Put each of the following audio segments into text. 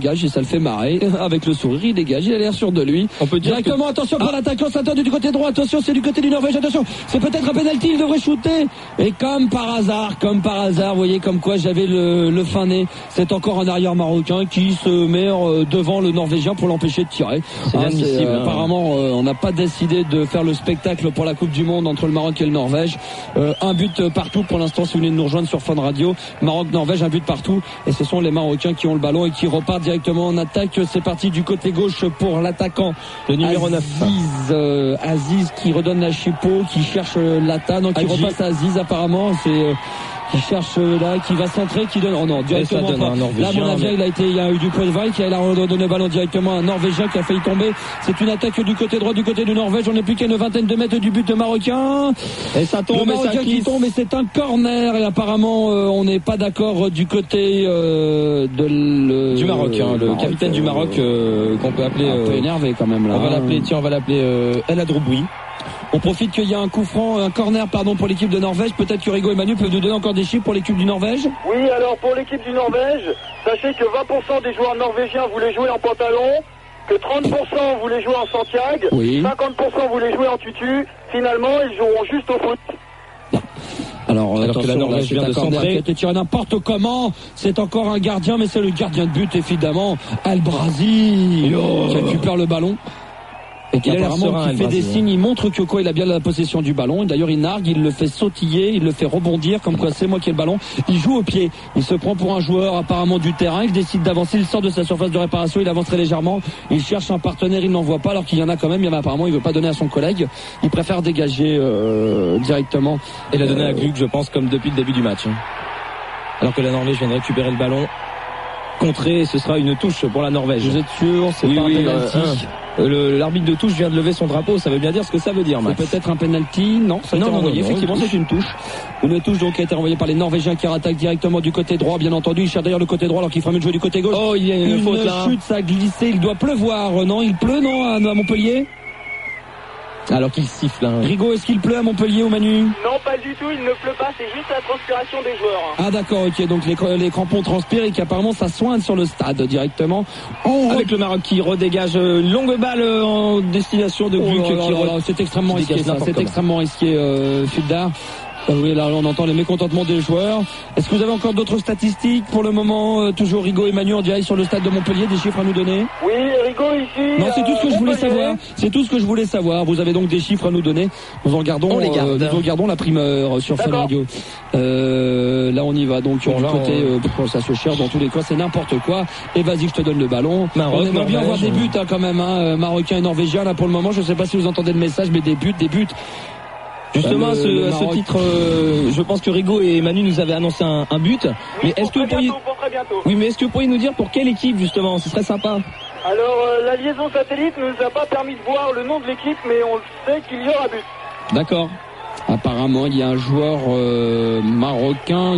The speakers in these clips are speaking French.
dégage et ça le fait marrer. Avec le sourire, il dégage, il a l'air sûr de lui. On peut dire directement, attention pour l'attaquant, ça tourne du côté droit, attention, c'est du côté du Norvège, attention, c'est peut-être un penalty, il devrait shooter. Et comme par hasard, vous voyez comme quoi j'avais le fin nez, c'est encore un arrière marocain qui se met devant le Norvégien pour l'empêcher de tirer. Apparemment, on n'a pas décidé de faire le spectacle pour la Coupe du Monde entre le Maroc et le Norvège. Un but partout pour l'instant, si vous venez de nous rejoindre sur Fun Radio. Maroc-Norvège, un but partout. Et ce sont les Marocains qui ont le ballon et qui repartent directement en attaque. C'est parti du côté gauche pour l'attaquant. Le numéro 9. Aziz qui redonne la Chipo, qui cherche Lata, donc qui repasse à Aziz apparemment. C'est qui cherche là, qui va centrer, qui donne. Oh non, directement. Là, mon avis, il y a eu du point de vague, il a redonné le ballon directement à un Norvégien qui a failli tomber. C'est une attaque du côté droit, du côté du Norvège. On n'est plus qu'à une vingtaine de mètres du but de Marocain. Et ça tombe, le Marocain qui tombe, et c'est un corner. Et apparemment, on n'est pas d'accord du côté du Maroc, le capitaine du Maroc qu'on peut appeler. Un peu énervé quand même là. On va l'appeler El Adrouboui. On profite qu'il y a un coup franc, un corner pour l'équipe de Norvège. Peut-être que Rigo et Manu peuvent nous donner encore des chiffres pour l'équipe du Norvège. Oui, alors pour l'équipe du Norvège, sachez que 20% des joueurs norvégiens voulaient jouer en pantalon, que 30% voulaient jouer en Santiago, 50% voulaient jouer en tutu. Finalement, ils joueront juste au foot. Alors que la Norvège vient de centrer, qui a été tiré n'importe comment. C'est encore un gardien, mais c'est le gardien de but évidemment, Al-Brazi, qui récupère le ballon. Et qui apparemment qui fait des signes, il montre que quoi, il a bien la possession du ballon. Et d'ailleurs il nargue, il le fait sautiller, il le fait rebondir, comme quoi c'est moi qui ai le ballon. Il joue au pied, il se prend pour un joueur apparemment du terrain, il décide d'avancer, il sort de sa surface de réparation, il avance très légèrement, il cherche un partenaire, il n'en voit pas, alors qu'il y en a quand même, apparemment il veut pas donner à son collègue, il préfère dégager directement. Et la donner à Gluk, je pense, comme depuis le début du match. Alors que la Norvège vient de récupérer le ballon. Contré, ce sera une touche pour la Norvège. Vous êtes sûr, c'est pas un penalty? L'arbitre de touche vient de lever son drapeau, ça veut bien dire ce que ça veut dire, Max. C'est peut-être un penalty, non, ça a été renvoyé, effectivement c'est une touche. Une touche donc qui a été renvoyée par les Norvégiens qui rattaquent directement du côté droit, bien entendu, il cherche d'ailleurs le côté droit alors qu'il ferait mieux de jouer du côté gauche. Oh, il y a une faute là. Chute, ça a glissé, il doit pleuvoir, non, il pleut, non, à Montpellier? Alors qu'il siffle. Rigo, est-ce qu'il pleut à Montpellier ou Manu? Non, pas du tout, il ne pleut pas, c'est juste la transpiration des joueurs. Ah d'accord, ok, donc les crampons transpirent et qu'apparemment ça soigne sur le stade directement. Avec le Maroc qui redégage une longue balle en destination de Gluk. C'est extrêmement risqué ça, c'est extrêmement risqué, Fuldar. Oui, là on entend les mécontentements des joueurs. Est-ce que vous avez encore d'autres statistiques pour le moment? Toujours Rigo et Manu en direct sur le stade de Montpellier, des chiffres à nous donner? Oui, Rigo ici. Non, c'est tout ce que je voulais savoir. C'est tout ce que je voulais savoir. Vous avez donc des chiffres à nous donner. Nous regardons la primeur sur Fun Radio. Là on y va donc du côté ça se cherche dans tous les cas, c'est n'importe quoi. Et vas-y, je te donne le ballon. Maroc, on aimerait bien avoir des buts quand même, Marocains et Norvégiens là pour le moment. Je sais pas si vous entendez le message, mais des buts. Justement, à ce titre, je pense que Rigo et Manu nous avaient annoncé un but. Oui, mais est-ce que vous pourriez... très bientôt. Oui, mais est-ce que vous pourriez nous dire pour quelle équipe justement? Ce serait sympa. Alors, la liaison satellite ne nous a pas permis de voir le nom de l'équipe, mais on sait qu'il y aura but. D'accord. Apparemment, il y a un joueur marocain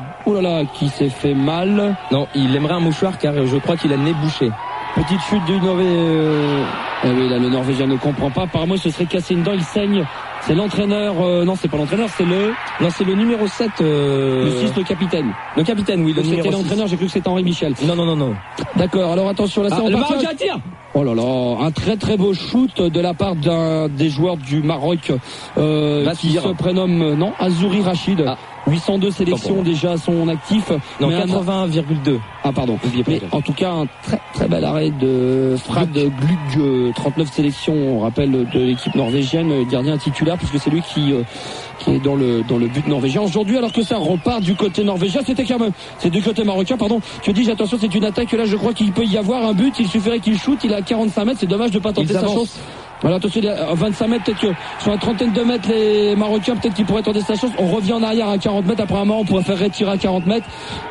qui s'est fait mal. Non, il aimerait un mouchoir car je crois qu'il a le nez bouché. Petite chute du Norvégien. Oui, là, le Norvégien ne comprend pas. Apparemment, il se serait cassé une dent, il saigne. C'est l'entraîneur, non, c'est pas l'entraîneur, c'est le numéro 7, le 6, le capitaine. Le capitaine, oui, le numéro 6. C'était l'entraîneur, j'ai cru que c'était Henri Michel. Non. D'accord, alors attention, là, c'est le Maroc qui tire. Oh là là, un très très beau shoot de la part d'un des joueurs du Maroc, qui se prénomme, Azouri Rachid. 802 sélections déjà à son actif. Non, 80,2. Ah pardon. Mais en tout cas, un très très bel arrêt de frappe de Gluk, 39 sélections, on rappelle, de l'équipe norvégienne, gardien titulaire, puisque c'est lui qui est dans le but norvégien aujourd'hui, alors que ça repart du côté norvégien. C'est du côté marocain, pardon. Tu dis, attention, c'est une attaque, là je crois qu'il peut y avoir un but, il suffirait qu'il shoot, il est à 45 mètres, c'est dommage de pas tenter sa chance. Voilà, attention, à 25 mètres, peut-être que sur une trentaine de mètres, les Marocains, peut-être qu'ils pourraient tenter sa chance. On revient en arrière à 40 mètres, après un moment, on pourrait faire retirer à 40 mètres.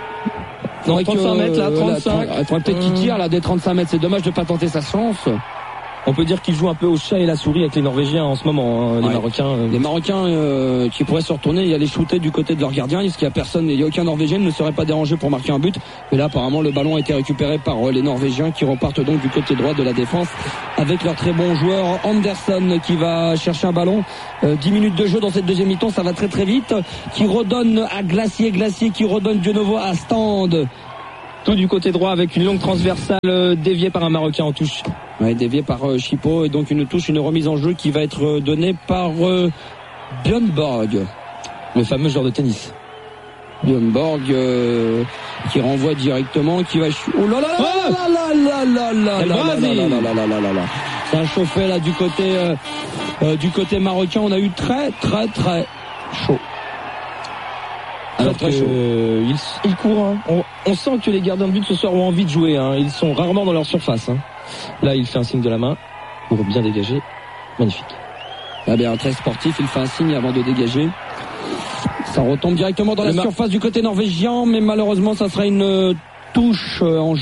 Non, 35 mètres, là, 35. Il faudrait peut-être qu'il tire, là, des 35 mètres. C'est dommage de pas tenter sa chance. On peut dire qu'ils jouent un peu au chat et la souris avec les Norvégiens en ce moment, les Marocains. Les Marocains qui pourraient se retourner et aller shooter du côté de leur gardien. Il n'y a aucun Norvégien ne serait pas dérangé pour marquer un but. Et là, apparemment, le ballon a été récupéré par les Norvégiens qui repartent donc du côté droit de la défense avec leur très bon joueur Anderson qui va chercher un ballon. 10 minutes de jeu dans cette deuxième mi-temps, ça va très très vite. Qui redonne à Glacier qui redonne de nouveau à Stand. tout du côté droit avec une longue transversale déviée par un Marocain en touche. Ouais, déviée par Chipo, et donc une touche, une remise en jeu qui va être donnée par Björn Borg, le fameux joueur de tennis. Björn Borg qui renvoie directement, qui va... Oh là là là là là là là là là là. Ça a chauffé là du côté marocain. On a eu très très très chaud. Alors très chaud. Ils courent. Hein. On sent que les gardiens de but ce soir ont envie de jouer. Hein. Ils sont rarement dans leur surface. Hein. Là, il fait un signe de la main pour bien dégager. Magnifique. Ah bien, très sportif. Il fait un signe avant de dégager. Ça retombe directement dans la surface du côté norvégien, mais malheureusement, ça sera une touche en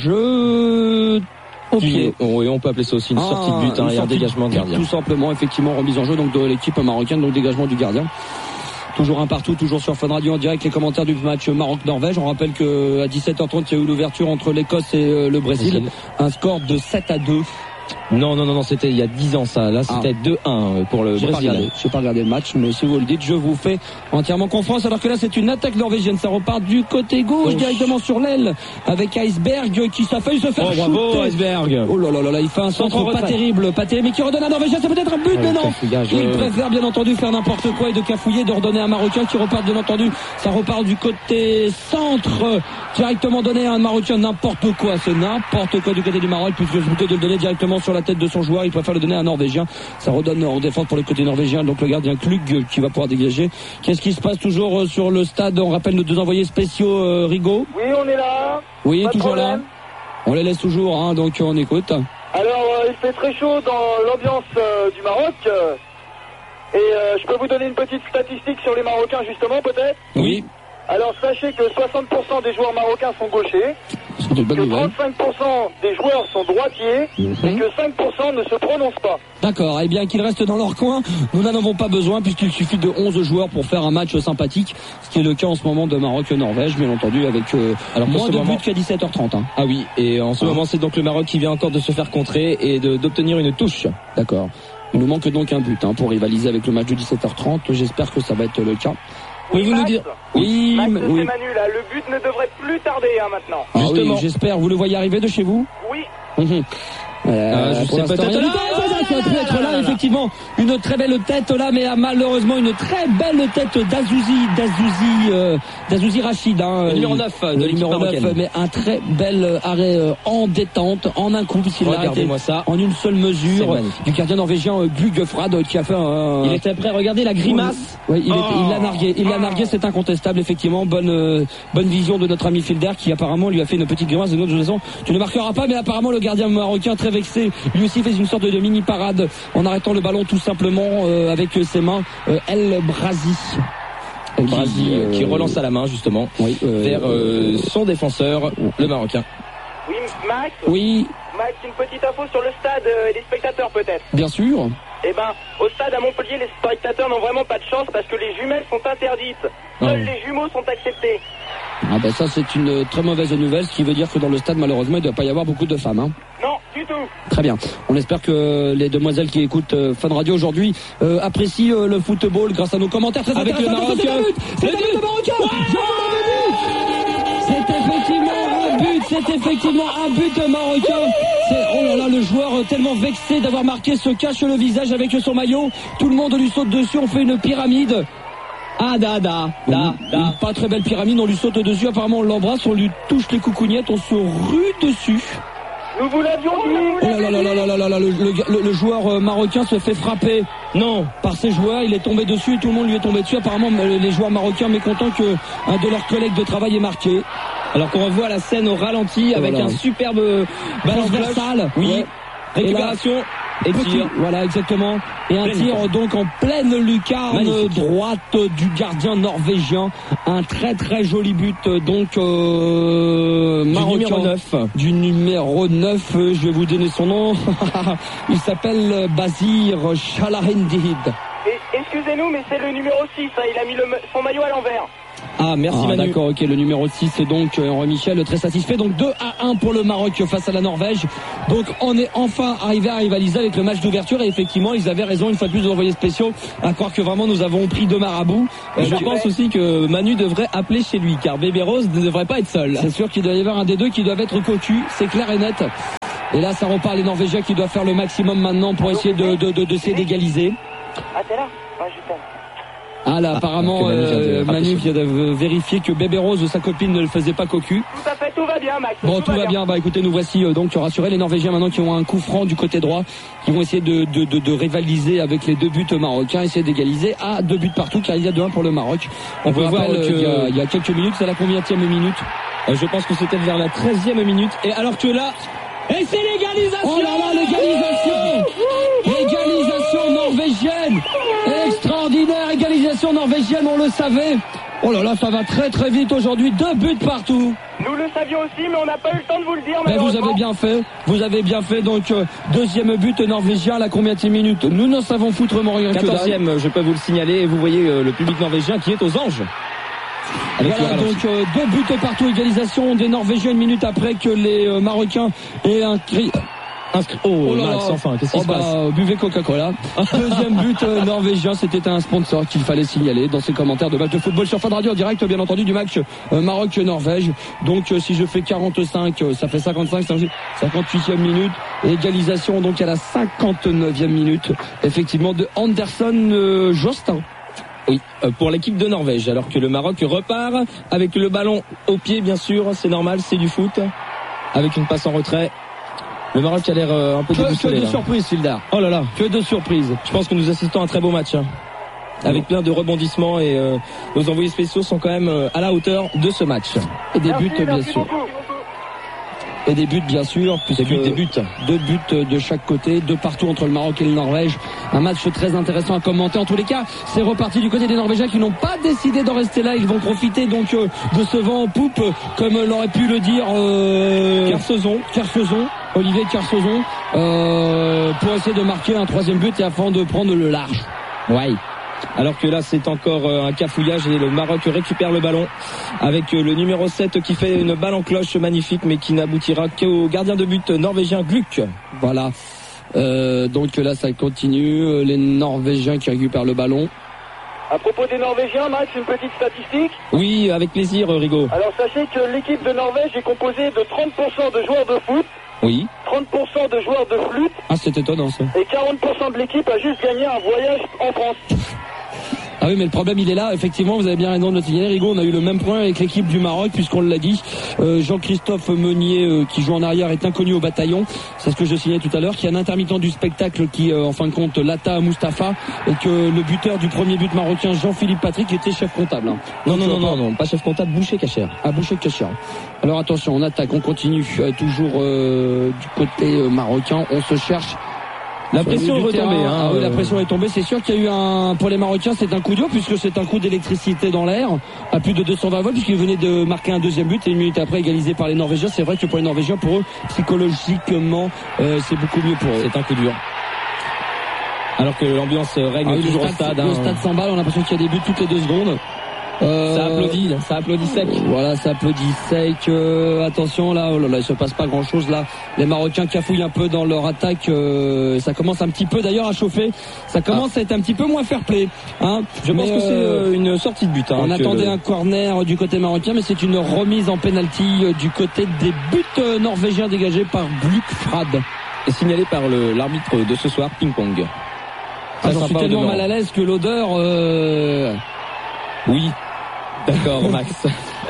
jeu au pied. Oui, on peut appeler ça aussi une sortie de but, et un dégagement de gardien. Tout simplement, effectivement, remise en jeu donc de l'équipe marocaine, donc dégagement du gardien. Toujours un partout, toujours sur Fun Radio en direct, les commentaires du match Maroc-Norvège. On rappelle que à 17h30, il y a eu l'ouverture entre l'Écosse et le Brésil. Un score de 7-2. Non, c'était il y a 10 ans ça. Là, c'était 2-1 pour le Brésil. Je n'ai pas regardé le match, mais si vous le dites, je vous fais entièrement confiance. Alors que là, c'est une attaque norvégienne. Ça repart du côté gauche, directement sur l'aile, avec Iceberg qui s'affaille se faire shooter. Bravo, Iceberg. Oh là là là, il fait un centre pas terrible, mais qui redonne à Norvégien. C'est peut-être un but, mais non. Il préfère bien entendu faire n'importe quoi et de cafouiller, de redonner à un Marocain qui repart bien entendu. Ça repart du côté centre, directement donné à un Marocain. N'importe quoi, c'est n'importe quoi du côté du Maroc, puisque plutôt de le donner directement sur la tête de son joueur, il préfère le donner à un Norvégien. Ça redonne en défense pour le côté norvégien, donc le gardien Klug qui va pouvoir dégager. Qu'est-ce qui se passe toujours sur le stade? On rappelle nos deux envoyés spéciaux, Rigaud. Oui, on est là. Oui, toujours là. On les laisse toujours, hein, donc on écoute. Alors, il fait très chaud dans l'ambiance du Maroc. Et je peux vous donner une petite statistique sur les Marocains, justement, peut-être? Oui. Alors, sachez que 60% des joueurs marocains sont gauchers, que 35% des joueurs sont droitiers, et que 5% ne se prononcent pas. D'accord, et bien qu'ils restent dans leur coin, nous n'en avons pas besoin, puisqu'il suffit de 11 joueurs pour faire un match sympathique, ce qui est le cas en ce moment de Maroc-Norvège, bien entendu, avec moins de buts qu'à 17h30. Hein. Ah oui, et en ce moment, c'est donc le Maroc qui vient encore de se faire contrer et d'obtenir une touche. D'accord. Il nous manque donc un but pour rivaliser avec le match de 17h30. J'espère que ça va être le cas. Pouvez-vous nous dire? Oui, Max, c'est Manu, là. Le but ne devrait plus tarder maintenant. Ah oui, j'espère. Vous le voyez arriver de chez vous? Oui. Je sais peut-être être là, effectivement, une très belle tête là, mais malheureusement une très belle tête d'Azouzi Rachid, le numéro 9 de l'équipe marocaine. Mais un très bel arrêt en détente, en un coup, puisqu'il l'a arrêté en une seule mesure du gardien norvégien Bugefrad qui a fait il était prêt, regardez la grimace. Oui, il l'a nargué, c'est incontestable, effectivement. Bonne vision de notre ami Filder qui apparemment lui a fait une petite grimace de notre façon. Tu ne marqueras pas, mais apparemment le gardien marocain très vexé, lui aussi fait une sorte de mini parade en arrêtant le ballon tout simplement avec ses mains. El Brazi qui relance à la main justement vers son défenseur, le Marocain. Oui, Max. Oui. Max, une petite info sur le stade et les spectateurs peut-être. Bien sûr. Eh ben, au stade à Montpellier, les spectateurs n'ont vraiment pas de chance parce que les jumelles sont interdites. Seuls les jumeaux sont acceptés. Ah ben ça c'est une très mauvaise nouvelle, ce qui veut dire que dans le stade malheureusement il ne doit pas y avoir beaucoup de femmes. Hein. Non, du tout. Très bien. On espère que les demoiselles qui écoutent Fun Radio aujourd'hui apprécient le football grâce à nos commentaires très avec le Marocain. C'est un but Marocain. C'est effectivement un but marocain. Oh là là, le joueur tellement vexé d'avoir marqué se cache le visage avec son maillot. Tout le monde lui saute dessus, on fait une pyramide. Une pas très belle pyramide, on lui saute dessus, apparemment on l'embrasse, on lui touche les coucougnettes, on se rue dessus. Nous vous l'avions dit. Oh là là là là là là, le joueur marocain se fait frapper. Non, par ses joueurs, il est tombé dessus et tout le monde lui est tombé dessus. Apparemment les joueurs marocains mécontents que un de leurs collègues de travail est marqué. Alors qu'on revoit la scène au ralenti avec un superbe ballon transversal. Oui. Récupération et tir. Voilà, exactement. Et un tir donc en pleine lucarne droite du gardien norvégien. Un très très joli but donc marocain. Du numéro 9. Je vais vous donner son nom. Il s'appelle Basir Shalahendid. Excusez-nous, mais c'est le numéro 6. Il a mis son maillot à l'envers. Ah, merci Manu. D'accord, ok, le numéro 6, donc Henri Michel, très satisfait. Donc 2-1 pour le Maroc face à la Norvège. Donc on est enfin arrivé à rivaliser avec le match d'ouverture et effectivement, ils avaient raison une fois de plus de l'envoyé spéciaux, à croire que vraiment nous avons pris deux marabouts. Je pense aussi que Manu devrait appeler chez lui, car Bébé Rose ne devrait pas être seul. C'est sûr qu'il doit y avoir un des deux qui doivent être cocu, c'est clair et net. Et là, ça repart les Norvégiens qui doivent faire le maximum maintenant pour essayer d'essayer d'égaliser. Ah, t'es là? Ouais, je t'aime. Ah là, apparemment, Manu vient de vérifier que Bébé Rose, sa copine, ne le faisait pas cocu. Tout à fait, tout va bien, Max. Bon, tout va bien. Bah écoutez, nous voici donc rassurés. Les Norvégiens maintenant qui ont un coup franc du côté droit, qui vont essayer de rivaliser avec les deux buts marocains, essayer d'égaliser à 2 buts partout, car il y a 2-1 pour le Maroc. On peut voir qu'il y a quelques minutes, c'est la combienième minute? Je pense que c'était vers la 13e minute. Et alors que là, et c'est l'égalisation! Oh là là, l'égalisation! Égalisation norvégienne! Extraordinaire égalisation norvégienne, on le savait. Oh là là, ça va très très vite aujourd'hui, 2 buts partout. Nous le savions aussi, mais on n'a pas eu le temps de vous le dire. Mais vous avez bien fait, donc deuxième but norvégien à la combienième minute? Nous n'en savons foutrement rien. 14e, je peux vous le signaler, et vous voyez le public norvégien qui est aux anges. Voilà, donc 2 buts partout, égalisation des Norvégiens une minute après que les Marocains aient inscrit. Oh là Max, enfin, qu'est-ce qui se passe? Buvez Coca-Cola. Deuxième but norvégien, c'était un sponsor qu'il fallait signaler dans ces commentaires de match de football sur Fun Radio en direct, bien entendu, du match Maroc-Norvège. Donc si je fais 45, ça fait 55, 58e minute. Égalisation donc à la 59e minute, effectivement, de Anderson Jostin. Oui, pour l'équipe de Norvège, alors que le Maroc repart avec le ballon au pied, bien sûr, c'est normal, c'est du foot, avec une passe en retrait. Le Maroc a l'air un peu déboussolé. Que de surprise, Sildar. Oh là là, que de surprise. Je pense que nous assistons à un très beau match, avec plein de rebondissements, et nos envoyés spéciaux sont quand même à la hauteur de ce match. Et des buts, bien sûr. Et des buts, bien sûr, puisque des buts. 2 buts de chaque côté, 2 partout entre le Maroc et le Norvège. Un match très intéressant à commenter. En tous les cas, c'est reparti du côté des Norvégiens qui n'ont pas décidé d'en rester là. Ils vont profiter donc de ce vent en poupe, comme l'aurait pu le dire Kersozon, Olivier Kersozon, pour essayer de marquer un 3e but et afin de prendre le large. Ouais. Alors que là c'est encore un cafouillage et le Maroc récupère le ballon avec le numéro 7 qui fait une balle en cloche magnifique, mais qui n'aboutira qu'au gardien de but norvégien Gluck. Voilà. Donc là ça continue, les Norvégiens qui récupèrent le ballon. À propos des Norvégiens, Max, une petite statistique. Oui, avec plaisir, Rigaud. Alors sachez que l'équipe de Norvège est composée de 30% de joueurs de foot. Oui. 30% de joueurs de flûte. Ah, c'est étonnant ça. Et 40% de l'équipe a juste gagné un voyage en France. Ah oui, mais le problème il est là, effectivement, vous avez bien raison de le signaler, Rigaud, on a eu le même point avec l'équipe du Maroc, puisqu'on l'a dit, Jean-Christophe Meunier, qui joue en arrière, est inconnu au bataillon, c'est ce que je signalais tout à l'heure, qui est un intermittent du spectacle qui, en fin de compte, Lata Moustapha, et que le buteur du premier but marocain, Jean-Philippe Patrick, était chef comptable. Non, pas chef comptable, boucher cachère. Ah, boucher cachère. Alors attention, on attaque, on continue, toujours du côté marocain, on se cherche. La pression est retombée. Oui, la pression est tombée. C'est sûr qu'il y a eu pour les Marocains, c'est un coup dur, puisque c'est un coup d'électricité dans l'air à plus de 220 volts, puisqu'ils venaient de marquer un 2e but et une minute après égalisé par les Norvégiens. C'est vrai que pour les Norvégiens, pour eux, psychologiquement, c'est beaucoup mieux pour eux. C'est un coup dur. Alors que l'ambiance règne toujours au stade. Le stade s'emballe, on a l'impression qu'il y a des buts toutes les 2 secondes. Ça applaudit sec. Voilà, ça applaudit sec. Attention là, oh là là, il se passe pas grand chose là. Les Marocains cafouillent un peu dans leur attaque. Ça commence un petit peu d'ailleurs à chauffer. Ça commence à être un petit peu moins fair play. Je pense que c'est une sortie de but. On attendait un corner du côté marocain, mais c'est une remise en penalty du côté des buts norvégiens dégagés par Gluck Frad. Et signalé par l'arbitre de ce soir, ping-pong. J'en suis tellement mal à l'aise que l'odeur... Oui. D'accord, Max.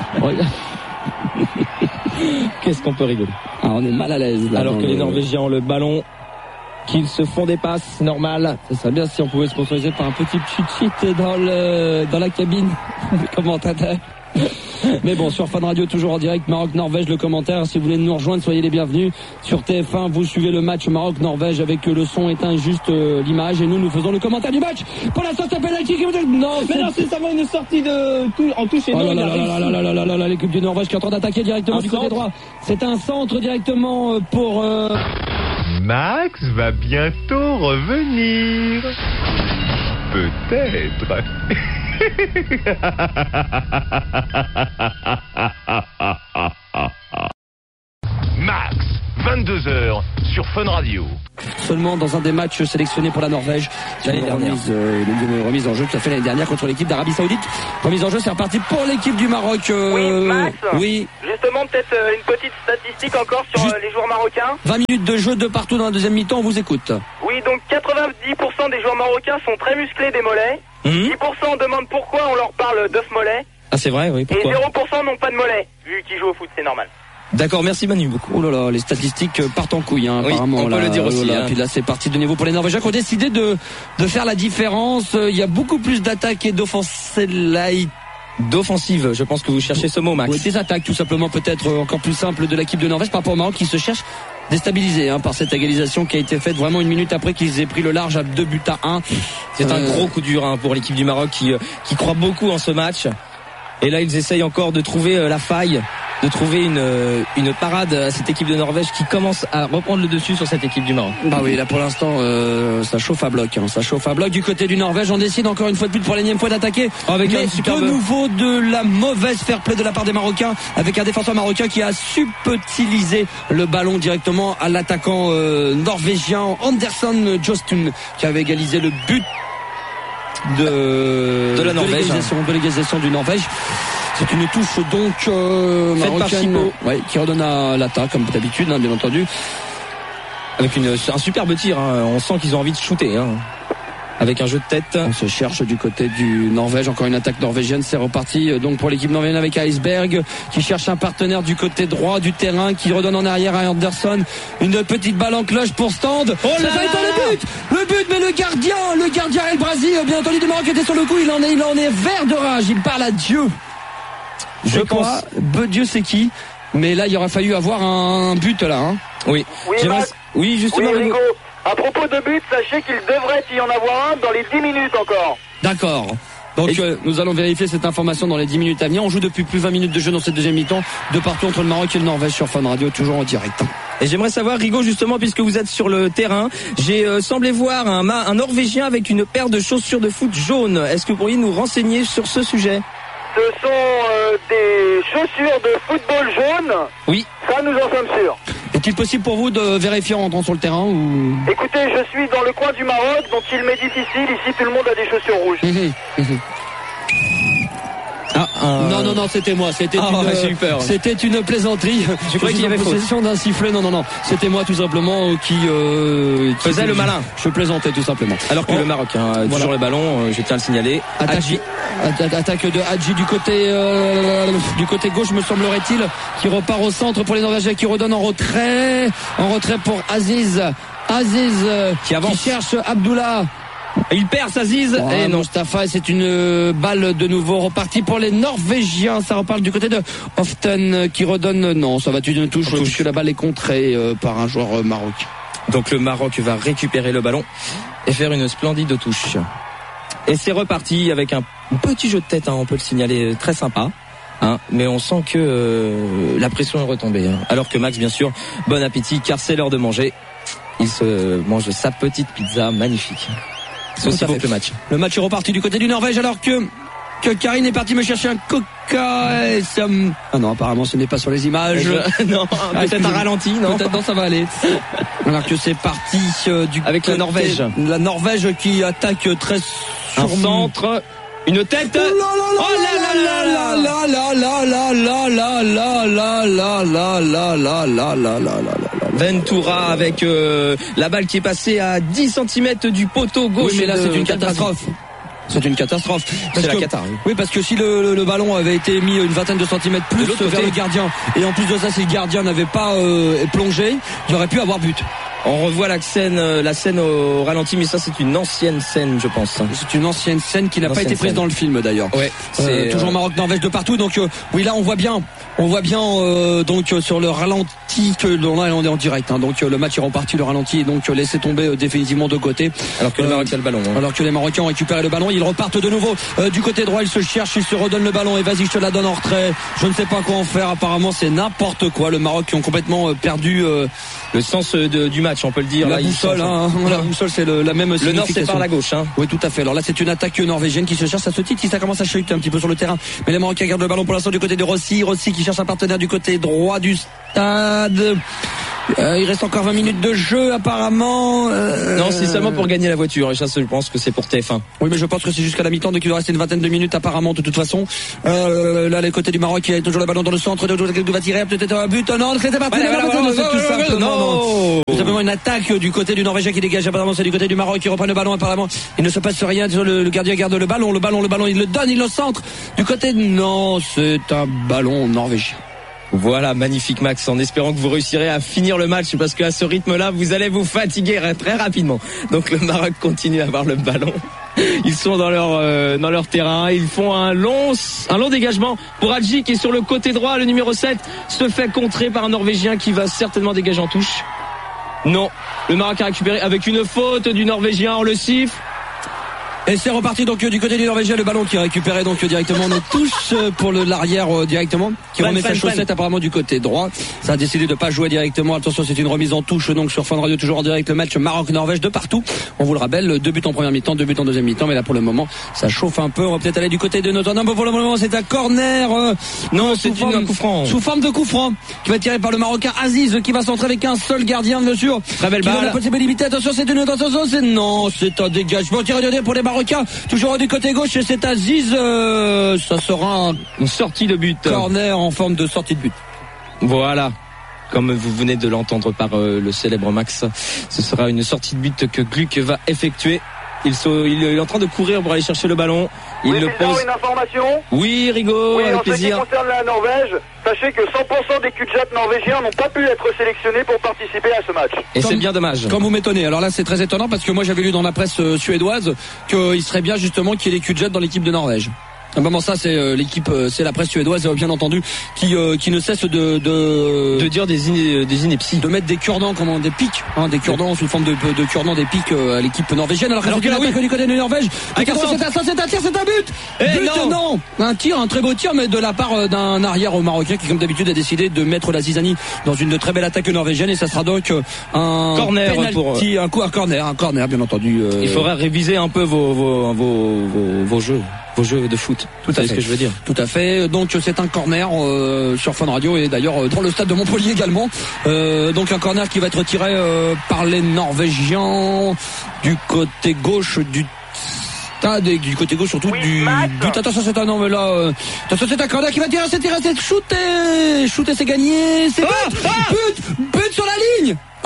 Qu'est-ce qu'on peut rigoler? On est mal à l'aise là. Alors que les Norvégiens ont le ballon, qu'ils se font des passes normales. Ça serait bien si on pouvait sponsoriser par un petit chut dans la cabine des commentateurs. Mais bon, sur Fun Radio, toujours en direct, Maroc-Norvège, le commentaire. Si vous voulez nous rejoindre, soyez les bienvenus. Sur TF1, vous suivez le match Maroc-Norvège avec le son éteint, juste l'image. Et nous faisons le commentaire du match. Pour l'instant, c'est penalty qui vous dit... Non, c'est seulement une sortie en touche et non. L'équipe du Norvège qui est en train d'attaquer directement du côté droit. C'est un centre directement pour... Max va bientôt revenir. Peut-être. Max, 22h sur Fun Radio. Seulement dans un des matchs sélectionnés pour la Norvège. L'année dernière. Remise en jeu qui a fait l'année dernière contre l'équipe d'Arabie Saoudite. Remise en jeu, c'est reparti pour l'équipe du Maroc. Oui, Max. Oui. Justement, peut-être une petite statistique encore sur les joueurs marocains. 20 minutes de jeu de partout dans la deuxième mi-temps, on vous écoute. Oui, donc 90% des joueurs marocains sont très musclés des mollets. 10% demandent pourquoi on leur parle d'œuf mollet. Ah, c'est vrai, oui. Pourquoi ? Et 0% n'ont pas de mollet, vu qu'ils jouent au foot, c'est normal. D'accord, merci Manu beaucoup. Oh là là, les statistiques partent en couille, hein, oui, apparemment. on peut le dire aussi. Puis là, c'est parti de nouveau pour les Norvégiens qui ont décidé de faire la différence. Il y a beaucoup plus d'attaques et d'offensive, je pense que vous cherchez ce mot, Max. Oui, des attaques, tout simplement, peut-être encore plus simple de l'équipe de Norvège par rapport au Maroc qui se cherche déstabilisé par cette égalisation qui a été faite vraiment une minute après qu'ils aient pris le large à 2-1. C'est un gros coup dur pour l'équipe du Maroc qui croit beaucoup en ce match. Et là, ils essayent encore de trouver la faille, de trouver une parade à cette équipe de Norvège qui commence à reprendre le dessus sur cette équipe du Maroc. Bah oui, là pour l'instant, ça chauffe à bloc. Ça chauffe à bloc du côté du Norvège. On décide encore une fois de plus pour l'énième fois d'attaquer. Avec mais de nouveau de la mauvaise fair play de la part des Marocains, avec un défenseur marocain qui a subtilisé le ballon directement à l'attaquant norvégien Anderson Jostun qui avait égalisé le but de la Norvège, de l'égalisation du Norvège. C'est une touche donc marocaine qui redonne à l'attaque comme d'habitude, bien entendu. Avec un superbe tir, on sent qu'ils ont envie de shooter. Avec un jeu de tête. On se cherche du côté du Norvège, encore une attaque norvégienne, c'est reparti donc pour l'équipe norvégienne avec Iceberg qui cherche un partenaire du côté droit du terrain, qui redonne en arrière à Anderson, une petite balle en cloche pour Stand. Oh là là, le but, mais le gardien El Brasi, bien entendu du Maroc était sur le coup, il en est vert de rage, il parle à Dieu. Je pense. Dieu c'est qui? Mais là il aurait fallu avoir un but là. Oui. Oui, justement. Oui, Rigo. À propos de but, sachez qu'il devrait y en avoir un dans les 10 minutes encore. D'accord. Donc nous allons vérifier cette information dans les 10 minutes à venir. On joue depuis plus de 20 minutes de jeu dans cette deuxième mi-temps, de partout entre le Maroc et le Norvège sur Fun Radio, toujours en direct. Et j'aimerais savoir, Rigo, justement, puisque vous êtes sur le terrain, j'ai semblé voir un Norvégien avec une paire de chaussures de foot jaunes. Est-ce que vous pourriez nous renseigner sur ce sujet ? Ce sont des chaussures de football jaunes. Oui. Ça, nous en sommes sûrs. Est-il possible pour vous de vérifier en entrant sur le terrain ou... Écoutez, je suis dans le coin du Maroc, donc il m'est difficile. Ici, tout le monde a des chaussures rouges. Non, c'était moi. C'était une plaisanterie. Je croyais qu'il y avait possession d'un sifflet. Non. C'était moi tout simplement qui faisait le malin. Je plaisantais tout simplement. Alors que le Maroc, toujours le ballon, je tiens à le signaler. Attaque de Hadji du côté gauche, me semblerait-il, qui repart au centre pour les Norvégiens, qui redonne en retrait pour Aziz qui cherche Abdullah. Il perd Aziz et non, Mustafa, c'est une balle de nouveau repartie pour les Norvégiens. Ça repart du côté de Hoften qui redonne. Non, ça va être une touche puisque la balle est contrée par un joueur marocain. Donc le Maroc va récupérer le ballon et faire une splendide touche. Et c'est reparti avec un petit jeu de tête, on peut le signaler, très sympa. Mais on sent que la pression est retombée. Alors que Max, bien sûr, bon appétit car c'est l'heure de manger. Il se mange sa petite pizza magnifique. C'est aussi beau que le match. Le match est reparti du côté du Norvège alors que Karine est partie me chercher un coca. Ah non, apparemment ce n'est pas sur les images. Non, peut-être un ralenti, non. Peut-être non, ça va aller. Alors que c'est parti avec la Norvège. La Norvège qui attaque très sur centre. Une tête. Oh là là là là là là là là là là là là là là là là là là. Ventura avec la balle qui est passée à 10 cm du poteau gauche. Oui, mais là c'est une catastrophe. C'est une catastrophe. C'est la cata. Oui, parce que si le ballon avait été mis une vingtaine de centimètres plus vers le gardien, et en plus de ça, si le gardien n'avait pas plongé, il aurait pu avoir but. On revoit la scène au ralenti, mais ça c'est une ancienne scène, je pense. C'est une ancienne scène qui n'a pas été prise dans le film d'ailleurs. Ouais. C'est toujours Maroc-Norvège de partout. Donc oui, là on voit bien donc sur le ralenti que là on est en direct. Donc le match est reparti, le ralenti est donc laissé tomber définitivement de côté. Alors que le Maroc a le ballon. Alors que les Marocains ont récupéré le ballon, ils repartent de nouveau du côté droit. Ils se cherchent, ils se redonnent le ballon et vas-y, je te la donne en retrait. Je ne sais pas quoi en faire. Apparemment c'est n'importe quoi. Le Maroc qui ont complètement perdu le sens du match. match, on peut le dire. La boussole, la boussole, c'est la même signification. Le nord, c'est par la gauche. Oui, tout à fait. Alors là, c'est une attaque norvégienne qui se cherche à ce titre. Ça commence à chahuter un petit peu sur le terrain. Mais les Marocains gardent le ballon pour l'instant du côté de Rossi. Rossi qui cherche un partenaire du côté droit du stade. Il reste encore 20 minutes de jeu apparemment. Non, c'est seulement pour gagner la voiture. Et ça, je pense que c'est pour TF1. Oui, mais je pense que c'est jusqu'à la mi-temps, donc il doit rester une vingtaine de minutes apparemment de toute façon. Là, les côtés du Maroc, il y a toujours le ballon dans le centre. De va tirer peut-être un but. Non, c'était pas tout simplement une attaque du côté du Norvégien qui dégage apparemment. C'est du côté du Maroc qui reprend le ballon apparemment. Il ne se passe rien. Le gardien garde le ballon. Il le donne, il le centre. Du côté non, c'est un ballon norvégien. Voilà, magnifique Max, en espérant que vous réussirez à finir le match parce qu'à ce rythme-là, vous allez vous fatiguer très rapidement. Donc le Maroc continue à avoir le ballon. Ils sont dans leur terrain, ils font un long dégagement pour Hadji qui est sur le côté droit, le numéro 7 se fait contrer par un Norvégien qui va certainement dégager en touche. Non, le Maroc a récupéré avec une faute du Norvégien, on le siffle. Et c'est reparti donc du côté du Norvégien, le ballon qui est récupéré donc directement en touche pour l'arrière directement, qui remet sa chaussette apparemment du côté droit. Ça a décidé de pas jouer directement. Attention, c'est une remise en touche donc sur Fun Radio, toujours en direct le match Maroc-Norvège de partout. On vous le rappelle, 2 buts en première mi-temps, 2 buts en deuxième mi-temps, mais là pour le moment ça chauffe un peu. On va peut-être aller du côté de notre pour le moment c'est un corner. Non, c'est un coup franc. Sous forme de coup franc qui va être tiré par le Marocain Aziz qui va s'entrer avec un seul gardien bien sûr. Très belle balle. La possibilité. Attention, c'est c'est un dégagement tiré pour les Marocains. Toujours du côté gauche et c'est Aziz. Ça sera une sortie de but. Corner en forme de sortie de but. Voilà. Comme vous venez de l'entendre par le célèbre Max, ce sera une sortie de but que Gluck va effectuer. Il est en train de courir pour aller chercher le ballon. Il le pose. Une information. Oui, Rigaud, oui, avec plaisir. En ce qui concerne la Norvège, sachez que 100% des Kudjat norvégiens n'ont pas pu être sélectionnés pour participer à ce match. Et c'est bien dommage. Comme vous m'étonnez. Alors là, c'est très étonnant parce que moi, j'avais lu dans la presse suédoise qu'il serait bien justement qu'il y ait des Kudjat dans l'équipe de Norvège. Bon, ça c'est l'équipe, c'est la presse suédoise bien entendu qui ne cesse de dire des inepties, de mettre des cure-dents, des pics, des cure-dents sous forme de cure-dents, des pics à l'équipe norvégienne. Alors que là, du côté de Norvège, c'est un tir, c'est un but. Non, un très beau tir, mais de la part d'un arrière marocain qui comme d'habitude a décidé de mettre la zizanie dans une très belle attaque norvégienne et ça sera donc un corner penalty, un corner bien entendu. Il faudrait réviser un peu vos jeux. Vos jeux de foot, tout à fait. Ce que je veux dire. Tout à fait. Donc c'est un corner sur Fun Radio et d'ailleurs dans le stade de Montpellier également. Donc un corner qui va être tiré par les Norvégiens du côté gauche du stade et du côté gauche surtout du but. Attention, c'est un homme là. Attention, c'est un corner qui va tirer, c'est shooter, c'est gagné, c'est but sur la ligne. Oh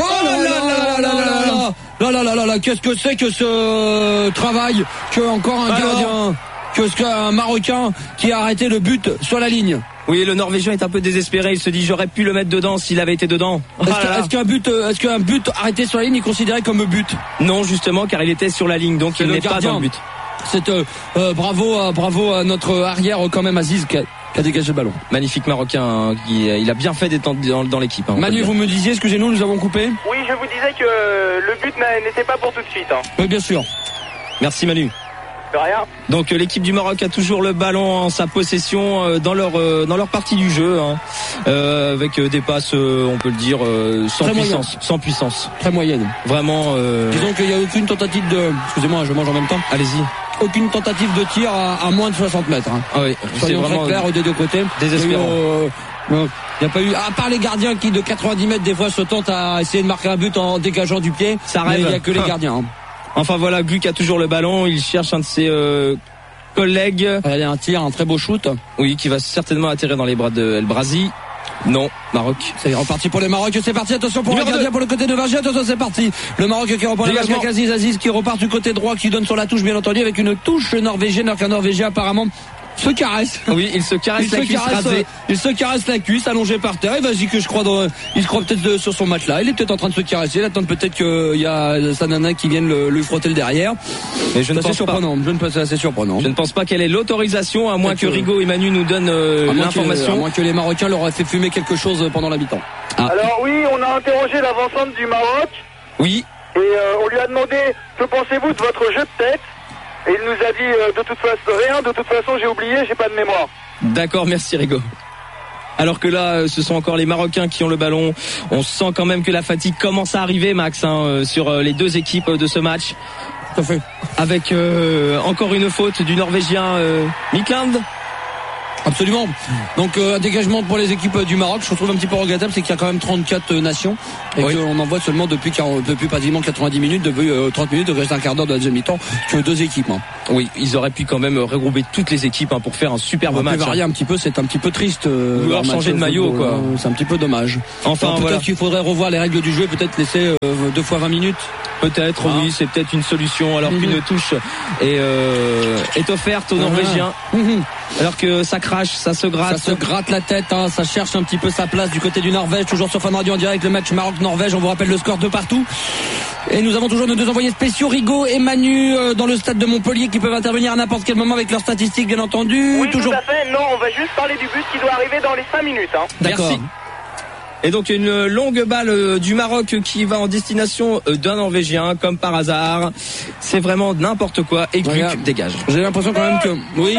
là, qu'est-ce que c'est que ce travail que encore un gardien, qu'un Marocain qui a arrêté le but sur la ligne. Oui, le Norvégien est un peu désespéré. Il se dit j'aurais pu le mettre dedans s'il avait été dedans. Est-ce qu'un but arrêté sur la ligne est considéré comme but? Non, justement, car il était sur la ligne, donc il n'est pas dans le but. C'est bravo à notre arrière quand même Aziz qui a dégagé le ballon. Magnifique Marocain, il a bien fait d'être dans l'équipe. Manu, vous me disiez, excusez-nous, nous avons coupé. Oui, je vous disais que le but n'était pas pour tout de suite. Oui, bien sûr. Merci Manu. De rien. Donc l'équipe du Maroc a toujours le ballon en sa possession dans leur partie du jeu, avec des passes, on peut le dire, sans puissance. Très moyenne. Vraiment. Disons qu'il n'y a aucune tentative de. Excusez-moi, je mange en même temps. Allez-y. Aucune tentative de tir à moins de 60 mètres. Ah oui, soyons très clairs des deux côtés. Désespérant. Il n'y a pas eu, à part les gardiens qui de 90 mètres des fois se tentent à essayer de marquer un but en dégageant du pied. Ça rêve. Mais il n'y a que les gardiens. Enfin voilà, Gluck a toujours le ballon, il cherche un de ses collègues. Il y a un tir, un très beau shoot. Oui, qui va certainement atterrir dans les bras de El Brazi. Non, Maroc. C'est reparti pour le Maroc, c'est parti, attention pour le gardien pour le côté de Vergier, attention c'est parti. Le Maroc qui reprend la balle avec Aziz qui repart du côté droit, qui donne sur la touche bien entendu avec une touche norvégienne, alors qu'un Norvégien apparemment se caresse. Oui, il se caresse la cuisse rasée. Il se caresse la cuisse allongée par terre. Et vas-y que il se croit peut-être sur son matelas. Il est peut-être en train de se caresser. Il attend peut-être qu'il y a sa nana qui vienne lui frotter le derrière. Mais je ne pense pas. C'est assez surprenant. Je ne pense pas qu'elle ait l'autorisation, à moins que Rigaud et Manu nous donnent l'information. À moins que les Marocains leur aient fait fumer quelque chose pendant la mi-temps. Alors oui, on a interrogé l'avant-centre du Maroc. Oui. Et on lui a demandé que pensez-vous de votre jeu de tête. Et il nous a dit de toute façon j'ai oublié, j'ai pas de mémoire. D'accord, merci Rigaud. Alors que là, ce sont encore les Marocains qui ont le ballon. On sent quand même que la fatigue commence à arriver, Max, sur les deux équipes de ce match. Tout à fait. Avec encore une faute du Norvégien Mikland. Absolument. Donc un dégagement pour les équipes du Maroc. Je trouve un petit peu regrettable, c'est qu'il y a quand même 34 nations et qu'on en voit seulement depuis quasiment 90 minutes, depuis 30 minutes, il reste un quart d'heure de la deuxième mi-temps, que 2 équipes. Oui, ils auraient pu quand même regrouper toutes les équipes pour faire un superbe match. Varier un petit peu, c'est un petit peu triste. Vouloir changer de maillot, quoi. C'est un petit peu dommage. Enfin, peut-être voilà. qu'il faudrait revoir les règles du jeu, peut-être laisser 2 fois 20 minutes. Peut-être, oui, c'est peut-être une solution. Alors qu'une touche est offerte aux Norvégiens. Alors que ça crache, ça se gratte. Ça se gratte la tête, ça cherche un petit peu sa place du côté du Norvège. Toujours sur Fun Radio en direct, le match Maroc-Norvège. On vous rappelle le score de partout. Et nous avons toujours nos 2 envoyés spéciaux, Rigaud et Manu, dans le stade de Montpellier, qui peuvent intervenir à n'importe quel moment avec leurs statistiques, bien entendu. Oui, toujours... tout à fait. Non, on va juste parler du but qui doit arriver dans les 5 minutes. D'accord. Merci. Et donc une longue balle du Maroc qui va en destination d'un Norvégien, comme par hasard. C'est vraiment n'importe quoi. Et Gluck dégage. J'ai l'impression quand même que... Oui.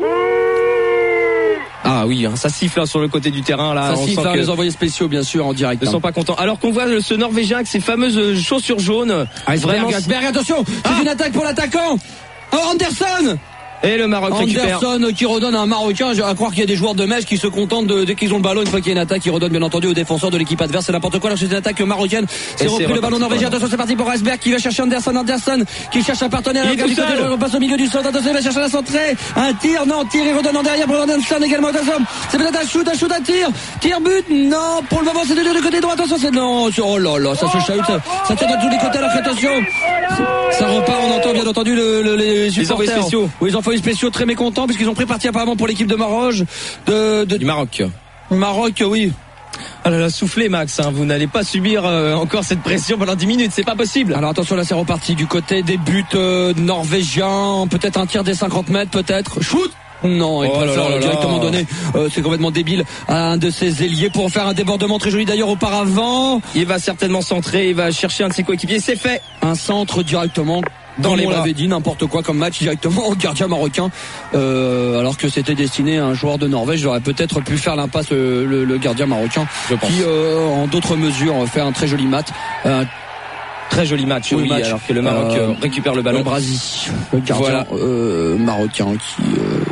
Ah oui, ça siffle sur le côté du terrain là. Ça siffle, les envoyés spéciaux bien sûr en direct. Ils ne sont pas contents. Alors qu'on voit ce Norvégien avec ses fameuses chaussures jaunes. Vraiment. Attention, c'est une attaque pour l'attaquant. Oh, Anderson. Et le Maroc récupère. Anderson qui redonne à un Marocain. J'ai à croire qu'il y a des joueurs de Metz qui se contentent dès qu'ils ont le ballon, une fois qu'il y a une attaque, qui redonne bien entendu aux défenseurs de l'équipe adverse. C'est n'importe quoi. Là, c'est une attaque marocaine. C'est repris le ballon norvégien. Attention, c'est parti pour Rosberg qui va chercher Anderson qui cherche un partenaire. Il passe au milieu du centre. Attention, il va chercher la centrée. Un tir, il redonne en derrière pour Anderson également. Attention, c'est peut-être un shoot, tir but. Non, pour le moment, c'est de côté droit. Attention, c'est non. Oh là là, ça se chahute. Ça tire de tous les côtés. Alors attention, ça repart. On entend bien entendu les supporters. Oui, les envoyés spéciaux très mécontents puisqu'ils ont pris parti apparemment pour l'équipe de Maroc du Maroc. Maroc, oui. Ah là là, soufflez Max, vous n'allez pas subir encore cette pression pendant 10 minutes, c'est pas possible. Alors attention, là c'est reparti du côté des buts norvégiens, peut-être un tir des 50 mètres, peut-être. Shoot. Non, il préfère directement donner, c'est complètement débile, à un de ses ailiers pour faire un débordement très joli d'ailleurs auparavant. Il va certainement centrer, il va chercher un de ses coéquipiers, c'est fait. Un centre directement. Dans les bras. On l'avait dit, n'importe quoi comme match directement au gardien marocain, alors que c'était destiné à un joueur de Norvège. J'aurais peut-être pu faire l'impasse le gardien marocain, qui en d'autres mesures fait un très joli match. Très joli match, oui, alors que le Maroc récupère le ballon. Le Brasi, le gardien marocain qui...